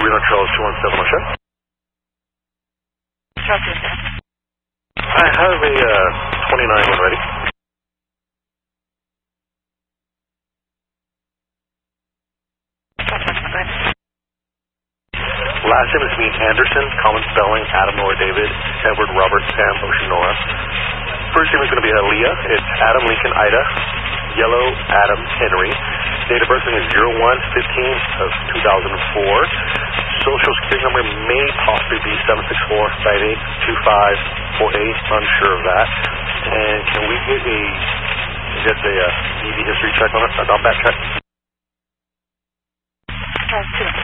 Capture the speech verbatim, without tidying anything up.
three hundred Charles two one seven oh seven. Charles two one seven. I have a uh, twenty-nine one ready. Last name is me, Anderson, common spelling, Adam Noah David, Edward Robert Sam Ocean Nora. First name is going to be Aaliyah. It's Adam Lincoln Ida, Yellow Adam Henry. Date of birth is zero one fifteen of two thousand four. Social security number may possibly be seven six four five eight two five four eight. Unsure of that. And can we get a get a uh, E D history check on it? A non-back check? Charles two one seven.